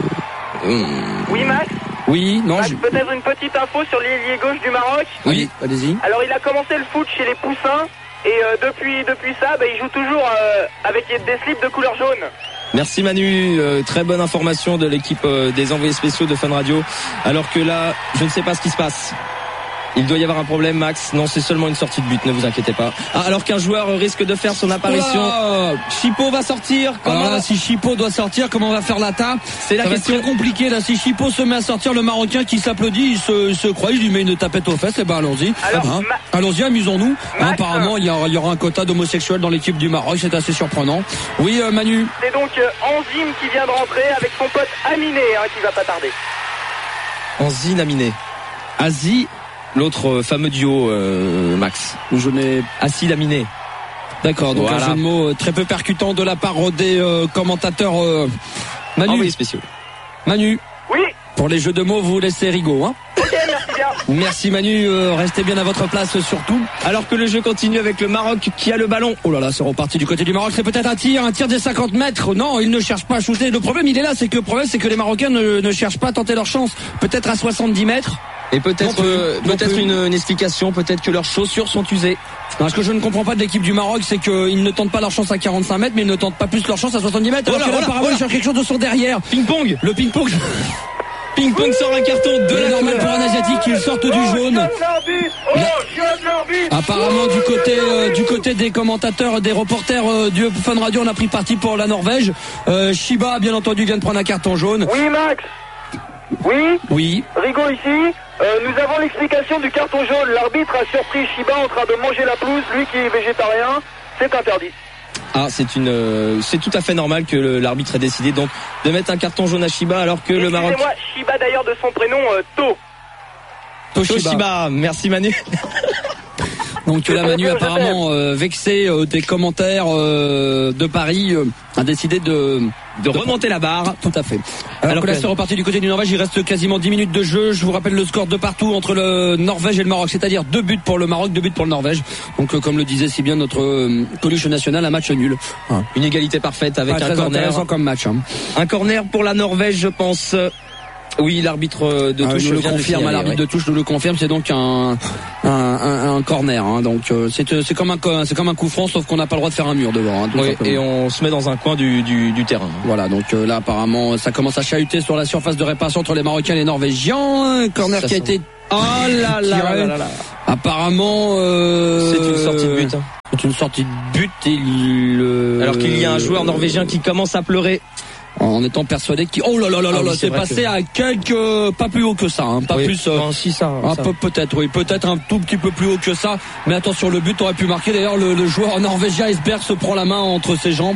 Oui, Max. Oui, non. Peut-être une petite info sur l'ailier gauche du Maroc. Oui, allez-y. Alors il a commencé le foot chez les Poussins. Et depuis ça, il joue toujours avec des slips de couleur jaune. Merci Manu, très bonne information de l'équipe des envoyés spéciaux de Fun Radio. Alors que là, je ne sais pas ce qui se passe. Il doit y avoir un problème, Max. Non, c'est seulement une sortie de but, ne vous inquiétez pas. Alors qu'un joueur risque de faire son apparition. Chipo va sortir. Si Chipo doit sortir, comment on va faire l'attaque? C'est la question. C'est compliquée là. Si Chipo se met à sortir, le Marocain qui s'applaudit, il se croit, il lui met une tapette aux fesses. Et allons-y. Allons-y, amusons-nous. Apparemment, il y aura un quota d'homosexuels dans l'équipe du Maroc. C'est assez surprenant. Oui, Manu. C'est donc Enzine qui vient de rentrer avec son pote Aminé, qui va pas tarder. Enzine, Aminé. Asie. L'autre fameux duo, Max. Je n'ai Acide aminé. D'accord, donc un jeu de mots très peu percutant de la part des commentateurs Manu. Envoyés spéciaux. Manu. Oui. Pour les jeux de mots, vous laissez Rigaud, Ok, merci bien. Merci Manu, restez bien à votre place surtout. Alors que le jeu continue avec le Maroc qui a le ballon. Oh là là, c'est reparti du côté du Maroc, c'est peut-être un tir des 50 mètres. Non, ils ne cherchent pas à shooter. Le problème, il est là, c'est que les Marocains ne cherchent pas à tenter leur chance. Peut-être à 70 mètres. Et peut-être une explication, peut-être que leurs chaussures sont usées. Non, ce que je ne comprends pas de l'équipe du Maroc, c'est qu'ils ne tentent pas leur chance à 45 mètres, mais ils ne tentent pas plus leur chance à 70 mètres. Alors que là, apparemment, ils cherchent quelque chose de son derrière. Ping-pong. Le ping-pong. Ping-pong sort un carton de la normal pour un Asiatique, il sortent du jaune. Apparemment du côté des commentateurs, des reporters du Fun Radio, on a pris parti pour la Norvège. Shiba, bien entendu, vient de prendre un carton jaune. Oui, Max. Oui. Rigaud ici. Nous avons l'explication du carton jaune. L'arbitre a surpris Shiba en train de manger la pelouse, lui qui est végétarien. C'est interdit. C'est tout à fait normal que l'arbitre ait décidé donc de mettre un carton jaune à Shiba alors que le Maroc. Excusez-moi, Shiba d'ailleurs de son prénom Toshiba. Merci Manu. Donc là, Manu apparemment vexé des commentaires de Paris a décidé de remonter la barre. Tout à fait. Alors que là c'est reparti du côté du Norvège, il reste quasiment 10 minutes de jeu. Je vous rappelle le score de partout entre le Norvège et le Maroc, c'est-à-dire 2 buts pour le Maroc, 2 buts pour le Norvège. Donc comme le disait si bien notre Coluche national, un match nul. Une égalité parfaite avec un très corner. Intéressant comme match. Un corner pour la Norvège, je pense. Oui, l'arbitre de touche le confirme. L'arbitre de touche nous le confirme. C'est donc un corner. Hein. Donc c'est comme un coup franc, sauf qu'on n'a pas le droit de faire un mur devant. Hein, oui, et on se met dans un coin du terrain. Voilà. Donc là, apparemment, ça commence à chahuter sur la surface de réparation entre les Marocains et les Norvégiens. Un corner qui a été apparemment c'est une sortie de but. C'est une sortie de but. Alors qu'il y a un joueur norvégien qui commence à pleurer. En étant persuadé qu'il c'est passé à quelques pas plus haut que ça, hein, pas plus si ça, peut-être un tout petit peu plus haut que ça, mais attention, le but aurait pu marquer. D'ailleurs le joueur norvégien Iceberg se prend la main entre ses jambes,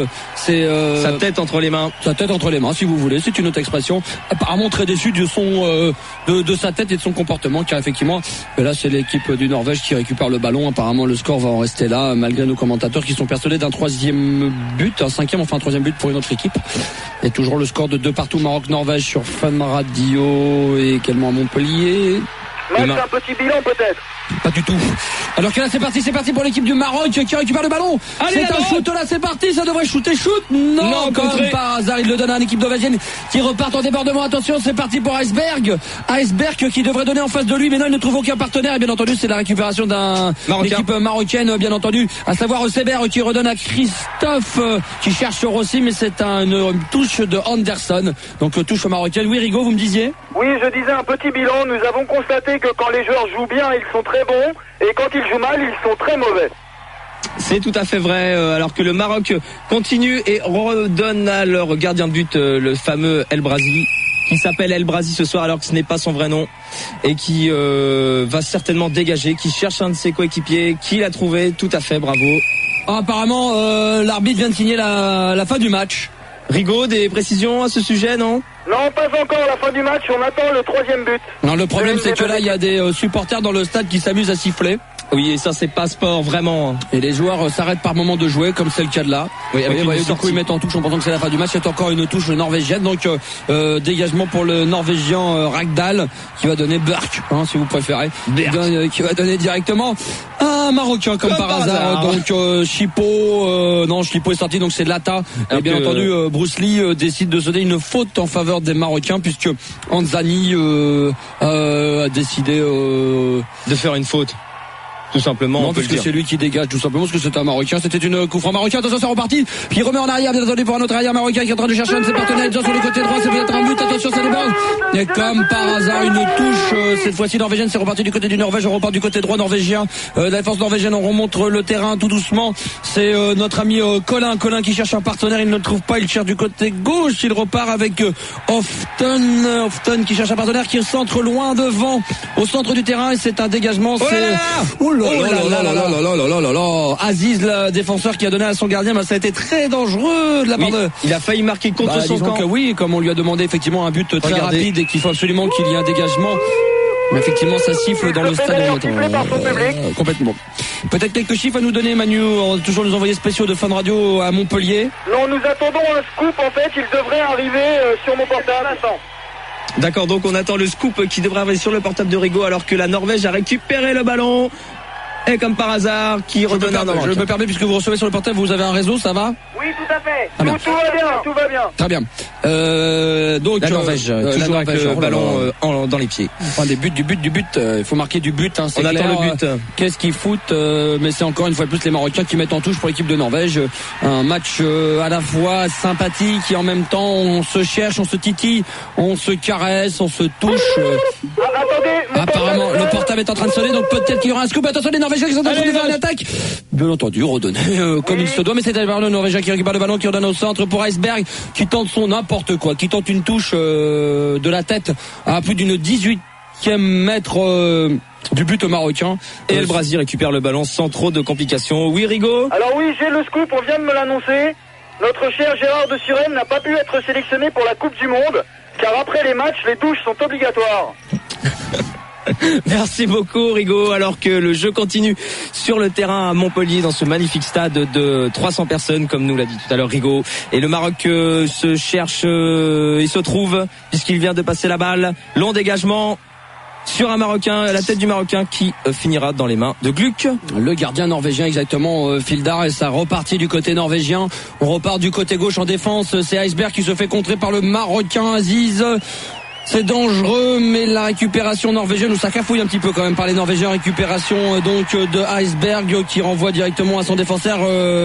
sa tête entre les mains. Sa tête entre les mains, si vous voulez, c'est une autre expression. Apparemment très déçu de son de sa tête et de son comportement, car effectivement là c'est l'équipe du Norvège qui récupère le ballon. Apparemment le score va en rester là, malgré nos commentateurs qui sont persuadés d'un troisième but, un cinquième, enfin un troisième but pour une autre équipe. Et toujours le score de 2-2 Maroc-Norvège sur Fun Radio et également à Montpellier. Max, un petit bilan peut-être? Pas du tout. Alors que là c'est parti pour l'équipe du Maroc qui récupère le ballon. Allez, c'est un shoot là, c'est parti, ça devrait shooter, non comme par hasard, il le donne à l'équipe norvégienne qui repart en débordement. Attention, c'est parti pour Iceberg qui devrait donner en face de lui, mais non, il ne trouve aucun partenaire. Et bien entendu c'est la récupération d'un équipe marocaine, bien entendu, à savoir Seber qui redonne à Christophe qui cherche Rossi, mais c'est une touche de Anderson, donc touche marocaine. Oui Rigaud, vous me disiez? Oui, je disais un petit bilan. Nous avons constaté que quand les joueurs jouent bien, ils sont très bons, et quand ils jouent mal, ils sont très mauvais. C'est tout à fait vrai, alors que le Maroc continue et redonne à leur gardien de but, le fameux El Brazi, qui s'appelle El Brazi ce soir alors que ce n'est pas son vrai nom, et qui va certainement dégager, qui cherche un de ses coéquipiers, qui l'a trouvé, tout à fait, bravo. Apparemment l'arbitre vient de signer la fin du match. Rigaud, des précisions à ce sujet, non? Non, pas encore la fin du match, on attend le troisième but. Non, le problème c'est que là il y a des supporters dans le stade qui s'amusent à siffler. Oui, et ça c'est pas sport, vraiment. Et les joueurs s'arrêtent par moment de jouer, comme c'est le cas de là. Oui, avec du coup ils mettent en touche en pensant que c'est la fin du match. C'est encore une touche norvégienne, donc dégagement pour le Norvégien Ragdal qui va donner Burk, si vous préférez, qui va donner directement un Marocain comme par hasard. Donc Chipo est sorti, donc c'est Lata. Et bien entendu Bruce Lee décide de se donner une faute en faveur des Marocains, puisque Anzani a décidé de faire une faute. Tout simplement, non, parce que c'est lui qui dégage, tout simplement, parce que c'est un Marocain. C'était une coup franc marocain. Attention, c'est reparti. Puis il remet en arrière, bien entendu, pour un autre arrière marocain qui est en train de chercher un de ses partenaires. Sur le côté droit, c'est peut-être un but. Attention, ça déborde. Et comme par hasard, une touche, cette fois-ci norvégienne. C'est reparti du côté du Norvège. On repart du côté droit norvégien. La défense norvégienne, on remonte le terrain tout doucement. C'est notre ami Colin qui cherche un partenaire. Il ne le trouve pas. Il cherche du côté gauche. Il repart avec Houghton qui cherche un partenaire, qui centre loin devant, au centre du terrain. Et c'est un dégagement. Aziz, le défenseur, qui a donné à son gardien, ça a été très dangereux de la part de... Il a failli marquer contre son camp. Oui, comme on lui a demandé effectivement un but très rapide et qu'il faut absolument qu'il y ait un dégagement. Mais effectivement, ça siffle dans le stade. Complètement. Peut-être quelques chiffres à nous donner, Manu. On va toujours nous envoyer spéciaux de Fun Radio à Montpellier. Non, nous attendons un scoop. En fait, il devrait arriver sur mon portable. D'accord, donc on attend le scoop qui devrait arriver sur le portable de Rigaud, alors que la Norvège a récupéré le ballon. Et comme par hasard, qui redonne un Norvège. Je me permets, puisque vous recevez sur le portable, vous avez un réseau, ça va? Oui, tout à fait. Tout va bien. Très bien. Donc la Norvège, toujours avec le ballon dans les pieds. Enfin, du but. Il faut marquer du but. On attend le but. Qu'est-ce qu'ils foutent? Mais c'est encore une fois plus les Marocains qui mettent en touche pour l'équipe de Norvège. Un match à la fois sympathique et en même temps on se cherche, on se titille, on se caresse, on se touche. Attendez. Apparemment, le portable est en train de sonner, donc peut-être qu'il y aura un scoop. Attention, les Norvégiens qui sont en train de faire une attaque. Bien entendu, redonné comme il se doit, mais c'est le Norvégien qui récupère le ballon, qui redonne au centre pour Iceberg, qui tente son n'importe quoi, qui tente une touche de la tête à plus d'une 18e mètre du but marocain. Et El Brazi récupère le ballon sans trop de complications. Oui, Rigaud? Alors oui, j'ai le scoop, on vient de me l'annoncer. Notre cher Gérard de Suresnes n'a pas pu être sélectionné pour la Coupe du Monde, car après les matchs, les douches sont obligatoires. Merci beaucoup Rigaud, alors que le jeu continue sur le terrain à Montpellier dans ce magnifique stade de 300 personnes comme nous l'a dit tout à l'heure Rigaud. Et le Maroc se cherche, il se trouve puisqu'il vient de passer la balle, long dégagement sur un Marocain, la tête du Marocain qui finira dans les mains de Gluck. Le gardien norvégien exactement, Fildar, et ça repartit du côté norvégien. On repart du côté gauche en défense, c'est Iceberg qui se fait contrer par le Marocain Aziz. C'est dangereux, mais la récupération norvégienne, où ça cafouille un petit peu quand même par les Norvégiens. Récupération donc de Iceberg qui renvoie directement à son défenseur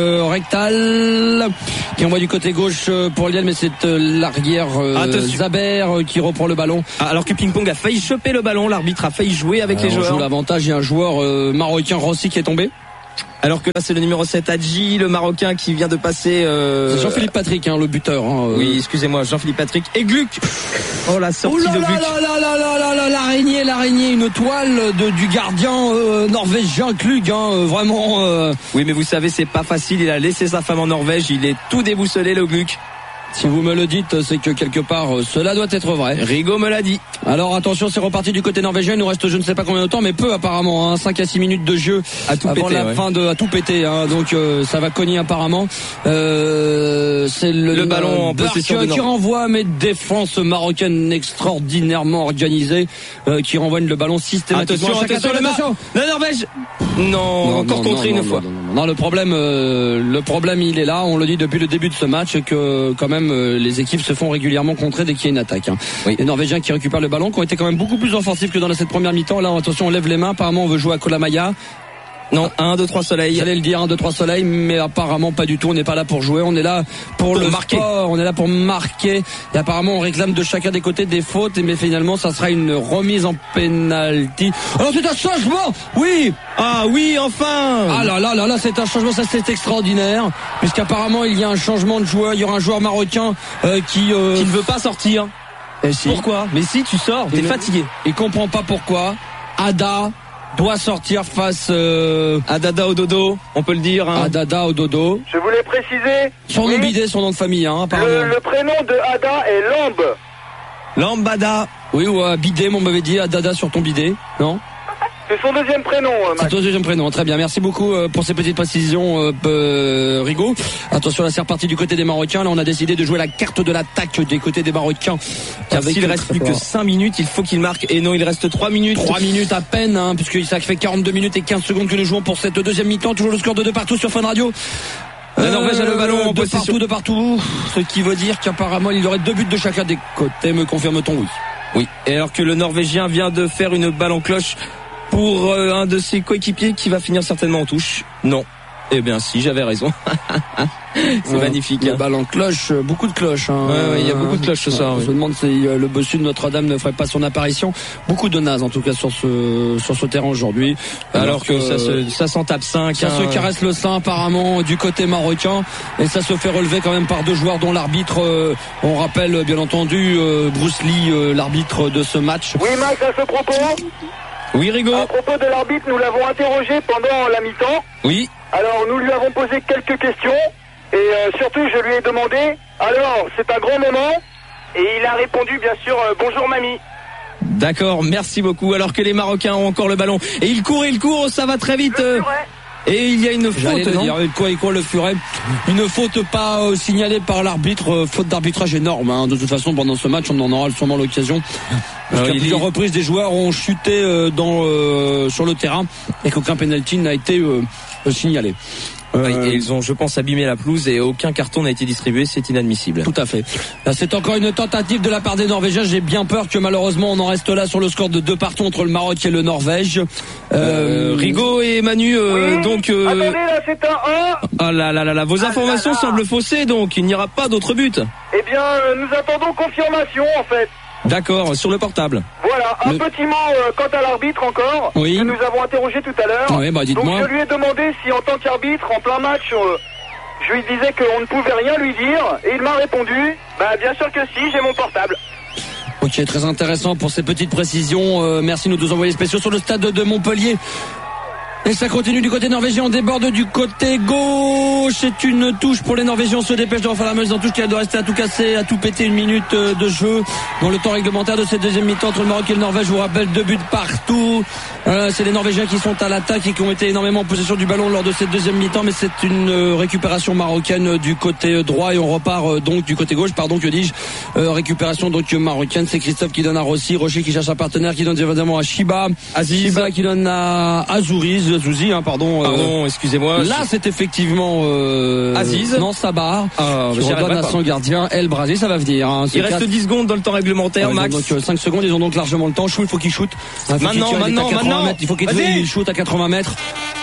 Rectal, qui envoie du côté gauche pour Liel, mais c'est l'arrière Zaber qui reprend le ballon. Alors que Ping Pong a failli choper le ballon, l'arbitre a failli jouer avec les joueurs. On joue l'avantage, il y a un joueur marocain Rossi qui est tombé. Alors que là c'est le numéro 7 Hadji, le Marocain qui vient de passer c'est Jean-Philippe Patrick, le buteur. Oui, excusez-moi, Jean-Philippe Patrick et Gluck. Oh la sortie de Gluck. L'araignée, une toile du gardien norvégien Gluck, vraiment. Oui, mais vous savez, c'est pas facile, il a laissé sa femme en Norvège, il est tout déboussolé le Gluck. Si vous me le dites, c'est que quelque part cela doit être vrai. Rigaud me l'a dit. Alors attention, c'est reparti du côté norvégien. Il nous reste je ne sais pas combien de temps, mais peu apparemment, 5 à 6 minutes de jeu à tout avant péter, la fin de à tout péter. Donc ça va cogner apparemment. C'est le ballon en possession qui renvoie, mais défense marocaine extraordinairement organisée qui renvoie le ballon systématiquement. Attention, la Norvège. Non, encore contré une fois. Non, le problème il est là. On le dit depuis le début de ce match que quand même les équipes se font régulièrement contrer dès qu'il y a une attaque. Oui. Les Norvégiens qui récupèrent le ballon, qui ont été quand même beaucoup plus offensifs que dans cette première mi-temps. Là, attention, on lève les mains. Apparemment, on veut jouer à Kolamaya. Non, 1, 2, 3 soleil. J'allais le dire, 1, 2, 3 soleil, mais apparemment pas du tout. On n'est pas là pour jouer, on est là pour le marquer. Sport, on est là pour marquer. Et apparemment, on réclame de chacun des côtés des fautes, mais finalement, ça sera une remise en penalty. Alors c'est un changement, oui. Ah oui, enfin. Ah là, c'est un changement, ça c'est extraordinaire, puisqu'apparemment il y a un changement de joueur. Il y aura un joueur marocain qui ne veut pas sortir. Si. Pourquoi? Mais si tu sors, t'es fatigué. Il comprend pas pourquoi. Ada doit sortir face à Dada au dodo, on peut le dire. À Dada au dodo. Je voulais préciser. Son nom bidé, son nom de famille, apparemment. Le prénom de Ada est Lambe. Lambada. Oui, ou bidé, on m'avait dit, à Dada sur ton bidet, non? C'est son deuxième prénom, Max. C'est ton deuxième prénom, très bien. Merci beaucoup pour ces petites précisions, Rigaud. Attention, là c'est reparti du côté des Marocains. Là on a décidé de jouer la carte de l'attaque des côtés des Marocains. Car s'il reste plus que 5 minutes, il faut qu'il marque. Et non, il reste 3 minutes. 3 minutes à peine, puisque ça fait 42 minutes et 15 secondes que nous jouons pour cette deuxième mi-temps. Toujours le score de 2 partout sur Fun Radio. La Norvège a le ballon en possession. De partout. Ce qui veut dire qu'apparemment il y aurait 2 buts de chacun des côtés. Me confirme-t-on? Oui. Oui. Et alors que le Norvégien vient de faire une balle en cloche pour un de ses coéquipiers qui va finir certainement en touche. Non. Eh bien si, j'avais raison. C'est magnifique. La balle en cloche, beaucoup de cloches. Il y a beaucoup de cloches ce soir. Je me demande si le bossu de Notre-Dame ne ferait pas son apparition. Beaucoup de nazes en tout cas sur ce terrain aujourd'hui. Alors que ça s'en tape 5. Ça se caresse le sein apparemment du côté marocain. Et ça se fait relever quand même par 2 joueurs dont l'arbitre, on rappelle bien entendu Bruce Lee, l'arbitre de ce match. Oui Max, à ce propos. Oui Rigaud. À propos de l'arbitre, nous l'avons interrogé pendant la mi-temps. Oui. Alors nous lui avons posé quelques questions et surtout je lui ai demandé, alors c'est un grand moment, et il a répondu bien sûr bonjour mamie. D'accord, merci beaucoup. Alors que les Marocains ont encore le ballon et il court, ça va très vite. Et il y a une faute, non? Il court le furet. Une faute pas signalée par l'arbitre, faute d'arbitrage énorme. De toute façon, pendant ce match, on en aura sûrement l'occasion. Parce qu'à plusieurs reprises, des joueurs ont chuté sur le terrain et qu'aucun penalty n'a été signalé. Et ils ont, je pense, abîmé la pelouse et aucun carton n'a été distribué, c'est inadmissible. Tout à fait. Là, c'est encore une tentative de la part des Norvégiens. J'ai bien peur que malheureusement on en reste là sur le score de 2 partout entre le Maroc et le Norvège. Rigaud et Manu, oui, donc. Attendez, là c'est un 1. Ah là, vos informations semblent faussées, donc il n'y aura pas d'autre but. Eh bien, nous attendons confirmation en fait. D'accord, sur le portable. Voilà, un petit mot quant à l'arbitre encore, oui, que nous avons interrogé tout à l'heure. Oui, dites-moi. Donc je lui ai demandé si en tant qu'arbitre, en plein match, je lui disais qu'on ne pouvait rien lui dire, et il m'a répondu, bien sûr que si, j'ai mon portable. Ok, très intéressant pour ces petites précisions. Merci de nous envoyer spéciaux sur le stade de Montpellier. Et ça continue du côté norvégien, on déborde du côté gauche. C'est une touche pour les Norvégiens, on se dépêche de refaire la meuse en touche qui doit rester à tout casser, à tout péter. 1 minute de jeu dans le temps réglementaire de cette deuxième mi-temps entre le Maroc et le Norvège. Je vous rappelle 2 buts partout. C'est les Norvégiens qui sont à l'attaque et qui ont été énormément en possession du ballon lors de cette deuxième mi-temps, mais c'est une récupération marocaine du côté droit et on repart donc du côté gauche, pardon, que dis-je. Récupération donc marocaine, c'est Christophe qui donne à Rossi, Rocher qui cherche un partenaire, qui donne évidemment à Shiba, Shiba qui donne à Azouzi, pardon, excusez-moi. Là, c'est effectivement Aziz. Non, Sabar. Qui redonne à son gardien El Brazi, ça va venir. Hein. Il reste 10 secondes dans le temps réglementaire, Max. Donc 5 secondes, ils ont donc largement le temps. Il faut qu'il shoot. Maintenant. Il faut qu'il shoot à 80 mètres.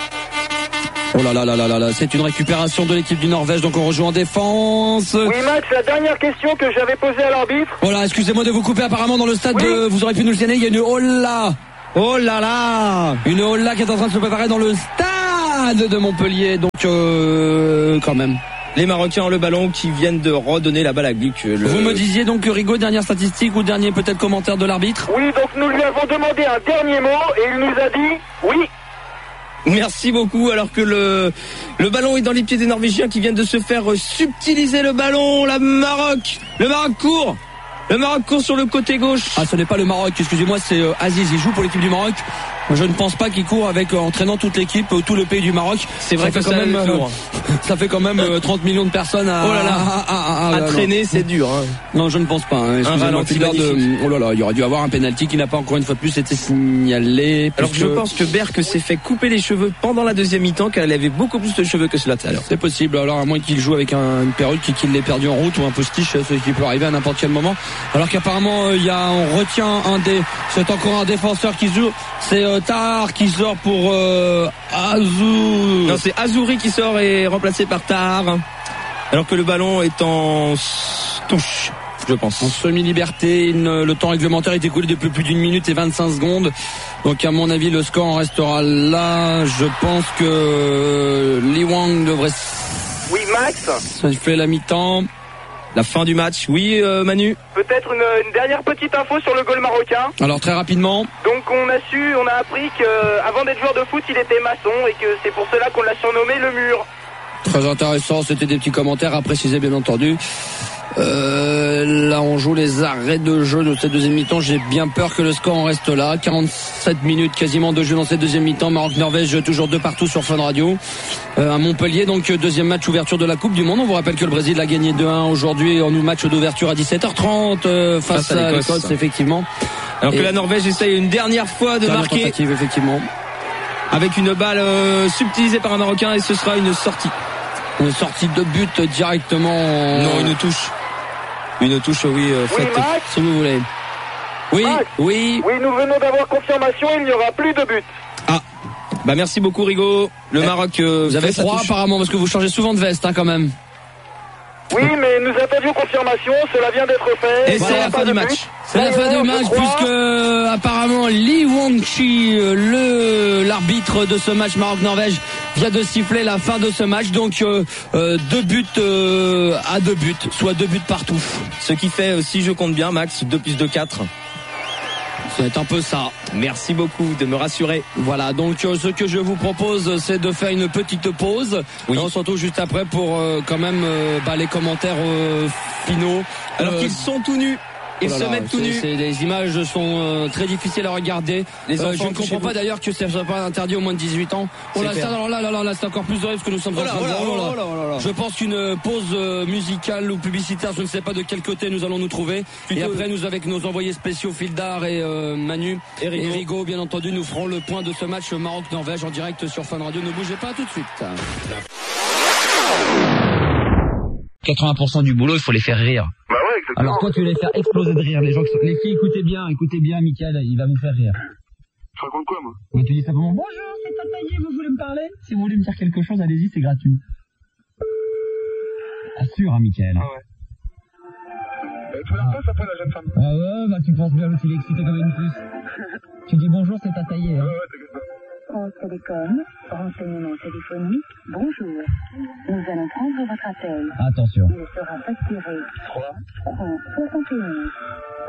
Oh là là, c'est une récupération de l'équipe du Norvège, donc on rejoue en défense. Oui Max, la dernière question que j'avais posée à l'arbitre. Voilà, excusez-moi de vous couper, apparemment dans le stade, vous aurez pu nous le signaler, il y a une holla. Oh là là, une holla qui est en train de se préparer dans le stade de Montpellier, donc quand même. Les Marocains ont le ballon qui viennent de redonner la balle à Gluck. Vous me disiez donc que Rigaud, dernière statistique ou dernier peut-être commentaire de l'arbitre? Oui, donc nous lui avons demandé un dernier mot et il nous a dit oui. Merci beaucoup, alors que le ballon est dans les pieds des Norvégiens qui viennent de se faire subtiliser le ballon. Le Maroc court. Le Maroc court sur le côté gauche. Ah, ce n'est pas le Maroc, excusez-moi, c'est Aziz, il joue pour l'équipe du Maroc. Je ne pense pas qu'il court avec entraînant toute l'équipe, tout le pays du Maroc. C'est vrai que ça fait quand même 30 millions de personnes à traîner, c'est dur. Hein. Non, je ne pense pas. Hein. Un ralenti oh là là, il y aurait dû avoir un penalty qui n'a pas encore une fois de plus été signalé. Alors je pense que Berck s'est fait couper les cheveux pendant la deuxième mi-temps, car elle avait beaucoup plus de cheveux que cela tout à l'heure. C'est possible. Alors à moins qu'il joue avec une perruque et qu'il l'ait perdu en route ou un postiche, ce qui peut arriver à n'importe quel moment. Alors qu'apparemment on retient c'est encore un défenseur qui joue. C'est Tahar qui sort pour Azou. Non, c'est Azouri qui sort et remplacé par Tahar. Alors que le ballon est en touche, je pense. En semi-liberté, le temps réglementaire est écoulé depuis plus d'1 minute et 25 secondes. Donc à mon avis, le score en restera là. Je pense que Lee Wang devrait... Oui, Max. Ça fait la mi-temps. La fin du match, oui Manu. Peut-être une dernière petite info sur le goal marocain. Alors très rapidement. Donc on a appris qu'avant d'être joueur de foot, il était maçon et que c'est pour cela qu'on l'a surnommé le mur. Très intéressant, c'était des petits commentaires à préciser bien entendu. Là on joue les arrêts de jeu de cette deuxième mi-temps. J'ai bien peur que le score en reste là. 47 minutes quasiment de jeu dans cette deuxième mi-temps. Maroc-Norvège toujours 2 partout sur Fun Radio. À Montpellier, donc deuxième match ouverture de la Coupe du Monde. On vous rappelle que le Brésil a gagné 2-1 aujourd'hui en match d'ouverture à 17h30 face à l'Écosse, effectivement. Alors que la Norvège essaye une dernière fois de marquer. Tentative, effectivement. Avec une balle subtilisée par un Marocain et ce sera une sortie. Une sortie de but directement. Non, une touche. Une touche, oui, faite. Oui, Max. Si vous voulez. Oui, Max. oui. Oui, nous venons d'avoir confirmation, il n'y aura plus de but. Ah, bah merci beaucoup Rigaud. Le Maroc. Vous avez froid apparemment parce que vous changez souvent de veste, hein, quand même. Oui, mais nous attendions confirmation, cela vient d'être fait. Et c'est la fin du match. C'est la fin du match puisque apparemment Lee Wang-chi, l'arbitre de ce match Maroc-Norvège, vient de siffler la fin de ce match. Donc 2 buts à 2 buts, soit 2 buts partout. Ce qui fait, si je compte bien, Max, 2 plus 2, 4. Ça va être un peu ça. Merci beaucoup de me rassurer. Voilà, donc ce que je vous propose, c'est de faire une petite pause. Oui. Et on se retrouve juste après pour quand même les commentaires finaux. Alors qu'ils sont tout nus. Ils se mettent tout nus. Les images sont très difficiles à regarder. Je ne comprends pas d'ailleurs que ça ne soit pas interdit aux moins de 18 ans. Oh là, là, c'est encore plus horrible ce que nous sommes en train de voir. Je pense qu'une pause musicale ou publicitaire, je ne sais pas de quel côté nous allons nous trouver. Et après, nous avec nos envoyés spéciaux Fildar et Manu et Rigaud, bien entendu, nous ferons le point de ce match Maroc-Norvège en direct sur Fun Radio. Ne bougez pas tout de suite. 80% du boulot, il faut les faire rire. Bah ouais, exactement. Alors toi, tu veux les faire exploser de rire. Les filles, écoutez bien, Mickaël, il va vous faire rire. Tu racontes quoi, moi? Mais tu dis simplement, bonjour, c'est Tataillé, vous voulez me parler? Si vous voulez me dire quelque chose, allez-y, c'est gratuit. Assure, hein, Mickaël. Ah ouais. Tu la passes après la jeune femme? Ah ouais, bah tu penses bien l'autre, il est excité comme une puce. Tu dis bonjour, c'est Tataillé, hein. Ouais, t'inquiète pas. France Télécom, renseignement téléphonique, bonjour. Nous allons prendre votre appel. Attention. Il sera facturé 3,71 francs.